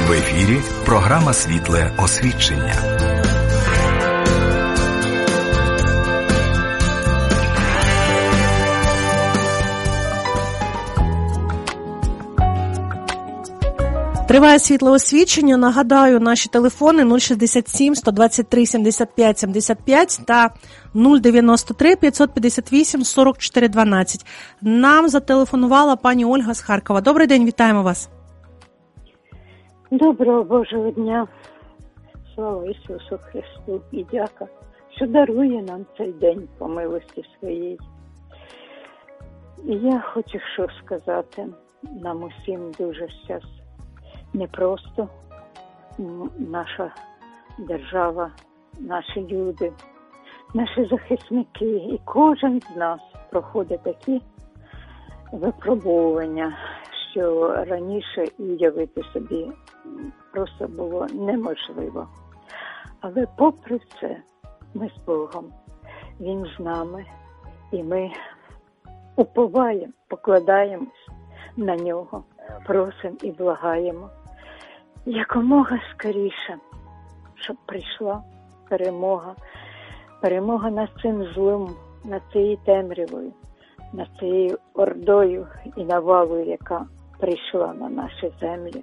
В ефірі програма «Світле освічення». Триває світле освічення. Нагадаю, наші телефони 067 123 75 75 та 093 558 44 12. Нам зателефонувала пані Ольга з Харкова. Добрий день, вітаємо вас. Доброго Божого дня. Слава Ісусу Христу і дяка, що дарує нам цей день по милості своїй. І я хочу що сказати, нам усім дуже зараз непросто, наша держава, наші люди, наші захисники, і кожен з нас проходить такі випробування, що раніше уявити собі просто було неможливо. Але попри це, ми з Богом, Він з нами, і ми уповаємо, покладаємось на Нього, просимо і благаємо якомога скоріше, щоб прийшла перемога. Перемога над цим злом, над цією темрявою, над цією ордою і навалою, яка прийшла на наші землі.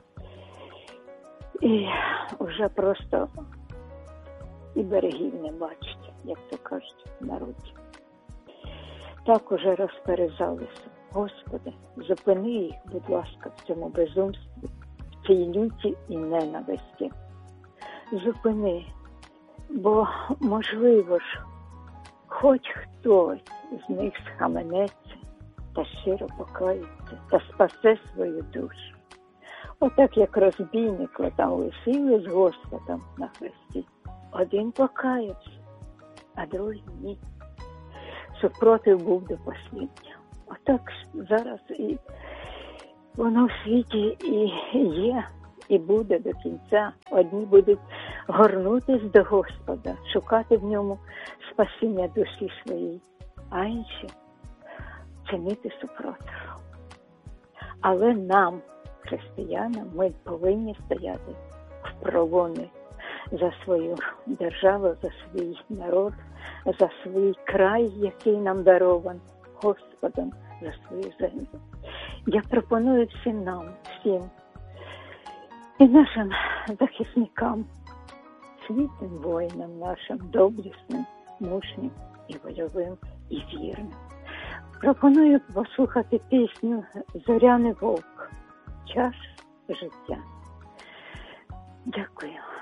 І вже просто і берегів не бачить, як то кажуть в народі. Так уже розперезалися. Господи, зупини їх, будь ласка, в цьому безумстві, в цій люті і ненависті. Зупини, бо, можливо ж, хоч хтось з них схаменеться та щиро покається, та спасе свою душу. Отак, як розбійники там висіли з Господом на хресті. Один покаявся, а другий ні. Супротив був до останнього. Отак зараз і воно в світі і є, і буде до кінця. Одні будуть горнутись до Господа, шукати в ньому спасіння душі своїй, а інші чинити супротив. Але нам, християнам, ми повинні стояти в проломі за свою державу, за свій народ, за свій край, який нам дарований Господом, за свою землю. Я пропоную всім нам, всім, і нашим захисникам, світлим воїнам нашим, доблесним, мужнім і вольовим, і вірним. Пропоную послухати пісню «Зоряний вовк. Час життя». Дякую.